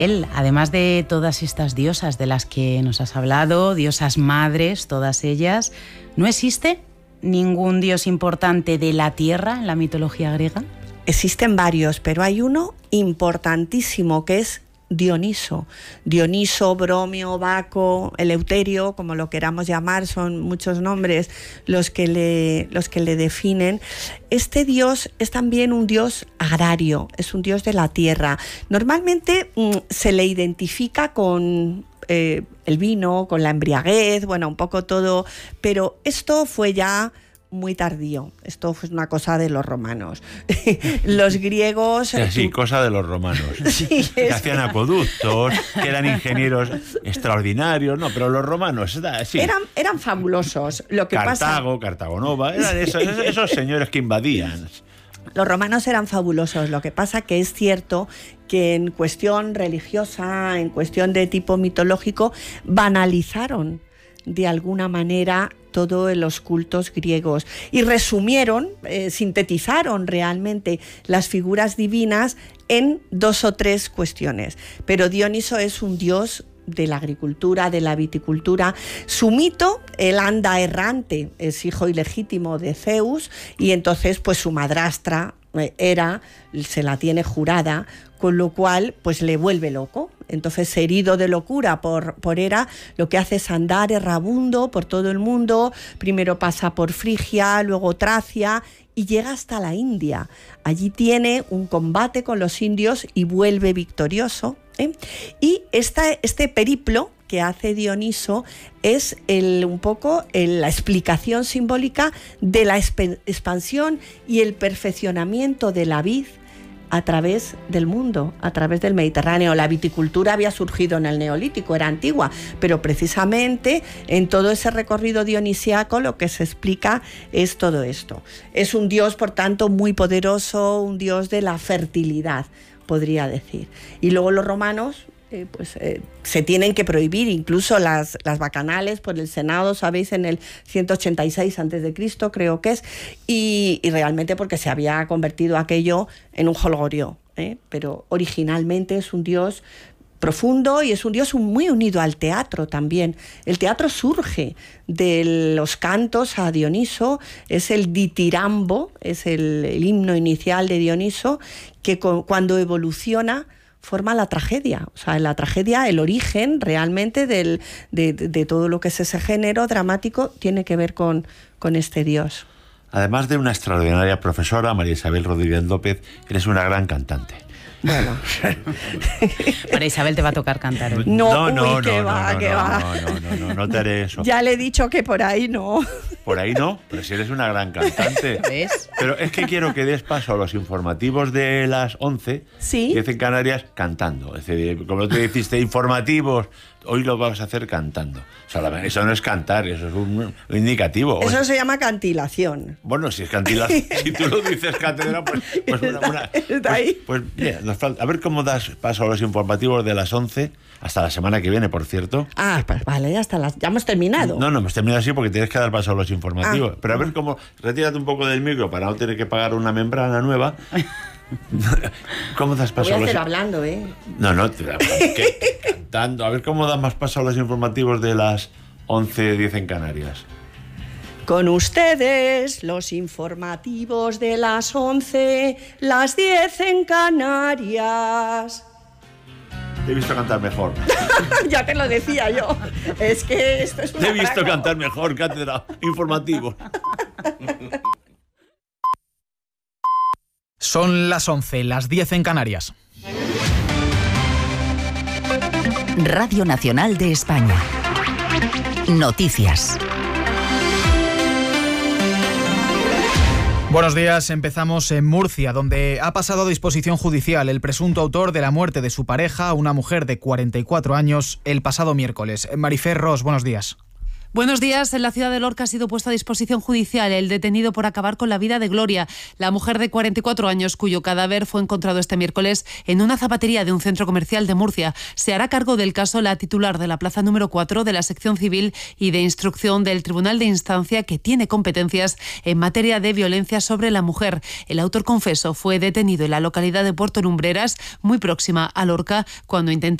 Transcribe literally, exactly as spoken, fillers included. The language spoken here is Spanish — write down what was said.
él, además de todas estas diosas de las que nos has hablado, diosas madres, todas ellas, ¿no existe ningún dios importante de la tierra en la mitología griega? Existen varios, pero hay uno importantísimo que es Dioniso. Dioniso, Bromio, Baco, Eleuterio, como lo queramos llamar, son muchos nombres los que le, los que le definen. Este dios es también un dios agrario, es un dios de la tierra. Normalmente mmm, se le identifica con eh, el vino, con la embriaguez, bueno, un poco todo, pero esto fue ya muy tardío. Esto fue una cosa de los romanos. Los griegos... Sí, sí, cosa de los romanos. Sí, que es hacían que... acueductos, que eran ingenieros extraordinarios. No, pero los romanos... Sí. Eran, eran fabulosos. Lo que Cartago, pasa... Cartago Nova, eran esos, esos señores que invadían. Los romanos eran fabulosos. Lo que pasa que es cierto que en cuestión religiosa, en cuestión de tipo mitológico, banalizaron de alguna manera todos los cultos griegos y resumieron, eh, sintetizaron realmente las figuras divinas en dos o tres cuestiones. Pero Dioniso es un dios de la agricultura, de la viticultura. Su mito, él anda errante, es hijo ilegítimo de Zeus y entonces pues su madrastra Hera se la tiene jurada, con lo cual pues le vuelve loco. Entonces, herido de locura por, por Hera, lo que hace es andar errabundo por todo el mundo. Primero pasa por Frigia, luego Tracia y llega hasta la India. Allí tiene un combate con los indios y vuelve victorioso, ¿eh? Y esta, este periplo que hace Dioniso es el, un poco el, la explicación simbólica de la expansión y el perfeccionamiento de la vid a través del mundo, a través del Mediterráneo. La viticultura había surgido en el Neolítico, era antigua, pero precisamente en todo ese recorrido dionisiaco lo que se explica es todo esto. Es un dios, por tanto, muy poderoso, un dios de la fertilidad, podría decir. Y luego los romanos... Eh, pues eh, se tienen que prohibir incluso las, las bacanales por el Senado, sabéis, en el ciento ochenta y seis antes de Cristo, creo que es, y, y realmente porque se había convertido aquello en un jolgorio, ¿eh? Pero originalmente es un dios profundo y es un dios muy unido al teatro también. El teatro surge de los cantos a Dioniso, es el ditirambo, es el, el himno inicial de Dioniso, que con, cuando evoluciona forma la tragedia. O sea, la tragedia, el origen realmente del, de, de todo lo que es ese género dramático tiene que ver con, con este dios. Además de una extraordinaria profesora, María Isabel Rodríguez López, eres una gran cantante. Bueno. María Isabel te va a tocar cantar hoy. No, no, no, uy, que no, va, no, que no, va. no, no, no, no, no te haré eso. Ya le he dicho que por ahí no. Por ahí no, pero si eres una gran cantante. ¿Ves? Pero es que quiero que des paso a los informativos de las once, ¿Sí? diez en Canarias, cantando. Es decir, como tú dijiste, informativos, hoy lo vas a hacer cantando. O sea, eso no es cantar, eso es un, un indicativo. Eso se llama cantilación. Bueno, si es cantilación, si tú lo dices cátedra, pues, pues una... una ¿Está ahí? Pues, pues mira, nos falta, a ver cómo das paso a los informativos de las once, hasta la semana que viene, por cierto. Ah, pues vale, ya, está las, ya hemos terminado. No, no, hemos terminado así porque tienes que dar paso a los informativos. Ah, Pero a ver cómo... Retírate un poco del micro para no tener que pagar una membrana nueva. ¿Cómo das paso Voy a a los... hacer hablando, ¿eh? No, no, te, ¿qué? Cantando. A ver cómo das más paso a los informativos de las once diez en Canarias. Con ustedes, los informativos de las once, las diez en Canarias. Te he visto cantar mejor. Ya te lo decía yo. Es que esto es una Te he visto traca. cantar mejor, cátedra. Informativo. Son las once, las diez en Canarias. Radio Nacional de España. Noticias. Buenos días, empezamos en Murcia, donde ha pasado a disposición judicial el presunto autor de la muerte de su pareja, una mujer de cuarenta y cuatro años, el pasado miércoles. Marifer Ros, buenos días. Buenos días. En la ciudad de Lorca ha sido puesto a disposición judicial el detenido por acabar con la vida de Gloria, la mujer de cuarenta y cuatro años cuyo cadáver fue encontrado este miércoles en una zapatería de un centro comercial de Murcia. Se hará cargo del caso la titular de la plaza número cuatro de la sección civil y de instrucción del Tribunal de Instancia, que tiene competencias en materia de violencia sobre la mujer. El autor confeso fue detenido en la localidad de Puerto Lumbreras, muy próxima a Lorca, cuando intentaba